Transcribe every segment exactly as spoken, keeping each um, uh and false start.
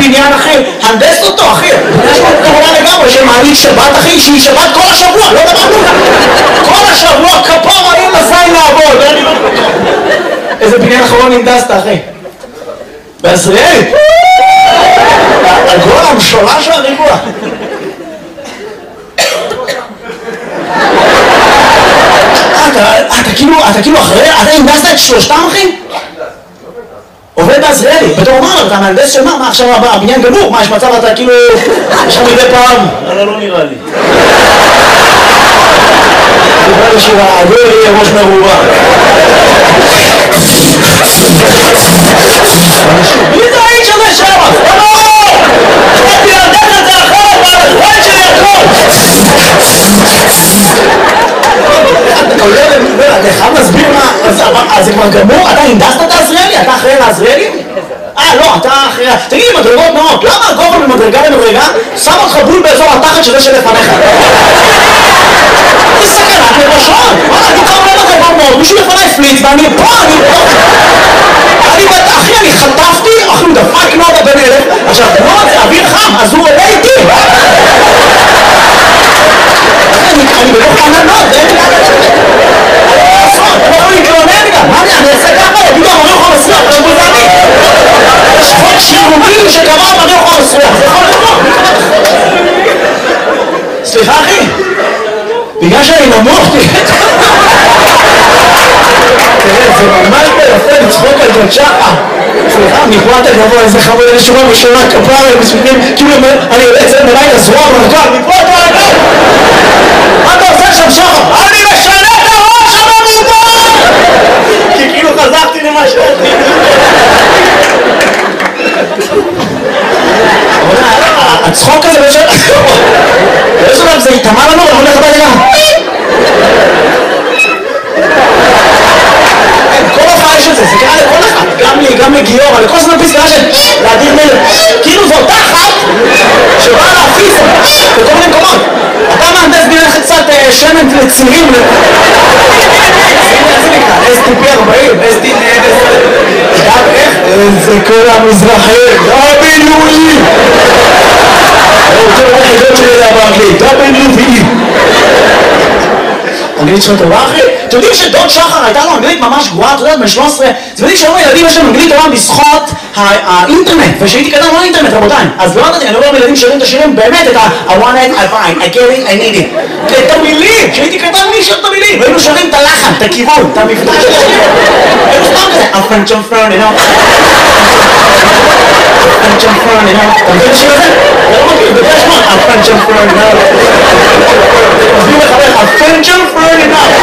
בניין אחי, הנדס אותו אחי, יש לו כמובן לגמרי שמעניק שבת אחי, שהיא שבת כל השבוע, לא דבר כלום, כל השבוע כפור האם לזין לעבוד, איזה בניין אחרון הנדסת אחי? בעזריאלי? הגול המשולש והריבוע. אתה כאילו, אתה כאילו אחרי, אתה הנדסת את שלושתם אחי? עובד בעזריאלי, בתור אומר, אתה מהנדס של מה? מה עכשיו הבניין גמור? מה יש מצב אתה כאילו, יש לך מדי פעם? אבל לא נראה לי. דיבר לשירה, הגול יהיה ראש מרובה. מי זה האיש הזה שם? לא! חייתי להנדס את זה אחרת, והחיים שלי הכל! אתה חייב להסביר מה, אז זה כבר גמור? אתה הנדסת את העזריאלי? אתה אחראי לעזריאלי? אה לא, אתה אחראי... תגיד לי מדרגות נאות, למה הגובה ממדרגה למדרגה שם אותך בול באזור התחת של זה שלפניך? זה סכנת לראשון! וואלה, אני כבר לא מדרגות נאות, מישהו לפניי פליץ ואני פה, אני פה! אני בת... אחי, אני חטפתי, אחי, הוא דפק נודה בן אלף, עכשיו נוד זה אוויר חם, אז הוא עולה איתי! אני בלוך עננות, זה אין לי... אתה לא להתלונן גם, מה אני אעשה ככה? יגידו המריח המסריח, זה בולזני. יש חוק שירותי שקבע המריח המסריח, זה יכול לקרות. סליחה אחי, בגלל שאני נמוך, תראה, זה ממש ביפה לצחוק על זאת שחה. סליחה, מפרט הגבוה, איזה חמוד, איזה שורה ושורה כפרה, כאילו אני יוצא מלאי לזרוע ברכב, מפרט הגבוה. מה אתה עושה שם שחה? אני משנה את הראש הממומן! כי כאילו חזרתי למה שאתי. הצחוק הזה בשביל... באיזו דבר זה התאמה לנו, אנחנו הולך הביתה גם. כל הופעה יש את זה, זה קרה לכל אחד. גם לי, גם לגיורא, לכל זמן פסקה של להדיר מלך. כאילו זו אותה אחת שבאה להפיס בכל מיני מקומות. אתה מהנדס בינך קצת שמן לצירים. אס טי פי ארבעים, אס טי פי גם איך? איזה כל המזרחים, דאבליו-אי! זה היחידות שלי זה באנגלית, דאבליו-אי! אנגלית שלו טובה אחי? אתם יודעים שדוד שחר הייתה לו אנגלית ממש גרועה, אתה יודע, בן שלוש עשרה, אתם יודעים שהיום הילדים יש להם אנגלית טובה בזכות האינטרנט, ושהייתי קטן לא האינטרנט רבותיי, אז לא ידעתי, אני רואה ילדים שרים את השירים באמת את ה- I want it, I find, I get it, I need it, את המילים, שהייתי קטן מי שר את המילים, והיינו שרים את הלחן, את הכיוון, את המבטא של השירים, היינו סתם כזה, a French on Fern, you know, a French on Fern, you know, אתה מכיר את השיר הזה? זה לא מכיר, בגלל שמות, a French on Fern, you know, מסביר לחבר, a French on Fern, you know,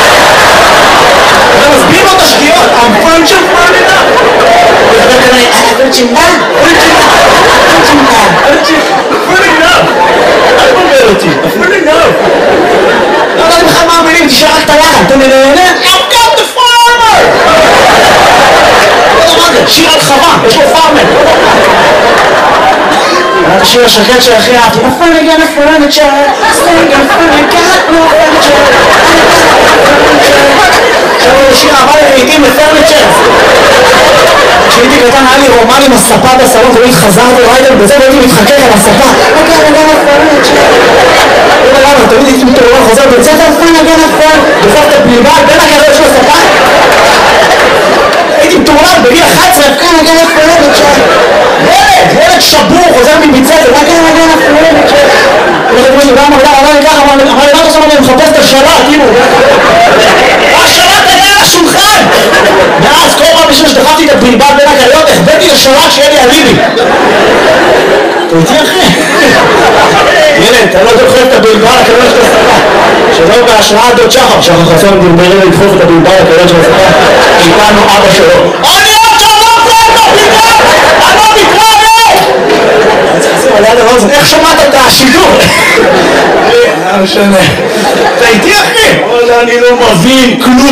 אתה מסביר לו את השגיאות, a French on Fern, you know, וחבר כזה, a French on Fern, French on Fern, French on Fern, enough, אל תבלבל אותי, Fern enough, לא יודעת לך מה המילים, תשאר רק את הלחן, אתה נהנה, I've got the farmer! לא יודע מה זה, שיר על חווה, יש לו פארמר. היה את השיר השקט שהכי אהבתי, I'm finally gonna furniture, staying in front, got no furniture, עכשיו הוא שיר אהבה לעיתים לפרניצ'ר. כשהייתי קטן היה לי רומן עם הספה בסלון, תמיד חזרתי ריידר בזה והייתי מתחכך על הספה. אוקיי, אני גן הפרניצ'ר. לא יודע למה, תמיד הייתי מתעורר חוזר בית ספר, פאנה גן הפרניצ'ר. דופק את הבליבה, בין הקריות של הספה. הייתי מתעורר בגיל אחת עשרה, פאנה גן הפרניצ'ר. ילד, ילד שבור, חוזר מבית ספר, מה גן הגן הפרניצ'ר. ילד כמו שבא מגדר, אמר לי ככה, אמר לי, מה אתה עושה? אני מחפש את השלט, כאילו. השלט היה על השולחן! ואז כל פעם בשביל שדחפתי את הבלבל בין הקריות, החבאתי לשלט שיהיה לי אליבי. אתה איתי אחי? ילד, אתה לא דוחף את הבלבל לקריות של הספה. שלא בהשראת דוד שחר, שחר חסון גורמרים לדחוף את הבלבל לקריות של הספה. איתנו אבא שלו. אני עוד שלא פה את הבלבל! אני לא מתראה! אני צריך לשים עליה דבר הזה, איך שמעת את השידור? לא משנה. אתה איתי אחי? אני לא מבין כלום.